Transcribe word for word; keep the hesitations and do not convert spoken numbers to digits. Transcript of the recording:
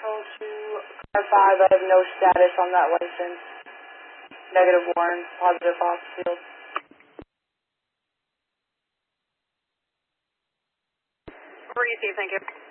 Control to car five, I have no status on that license. Negative one, positive off field. Receive, thank you.